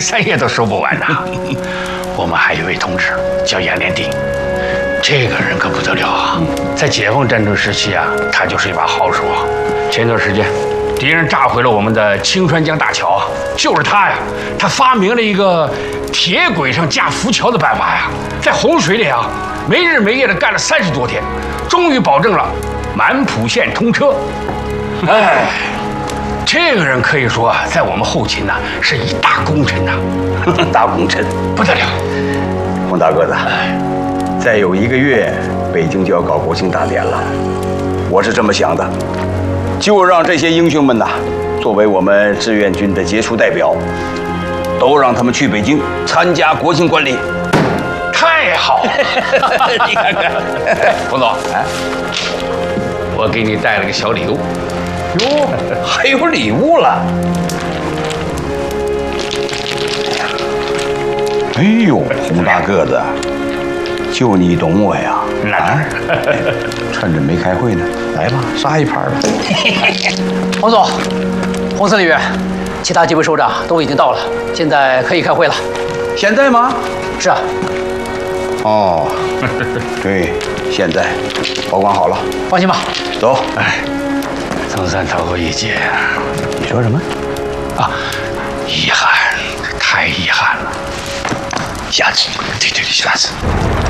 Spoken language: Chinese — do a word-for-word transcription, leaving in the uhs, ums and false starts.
三夜都说不完呐。我们还有一位同志叫杨连鼎，这个人可不得了啊！在解放战争时期啊，他就是一把好手啊。前段时间，敌人炸毁了我们的清川江大桥啊，就是他呀，他发明了一个铁轨上架浮桥的办法呀，在洪水里啊，没日没夜的干了三十多天，终于保证了满浦线通车。哎。这个人可以说啊，在我们后勤呐、啊、是一大功臣呐、 啊，大功臣不得了。 洪大个子，再有一个月，北京就要搞国庆大典了。我是这么想的，就让这些英雄们呐，作为我们志愿军的杰出代表，都让他们去北京参加国庆观礼。 太好了！你看看，洪总，哎，我给你带了个小礼物。 哟，还有礼物了！哎呦，洪大个子，就你懂我呀！ 啊， 趁着没开会呢，来吧，杀一盘吧。 洪总，洪司令员，其他几位首长都已经到了，现在可以开会了。 现在吗？ 是啊。 哦，对，现在保管好了。 放心吧。 走。 哎。总算逃过一劫。 你说什么？ 啊，遗憾，太遗憾了。下次，对对对，下次。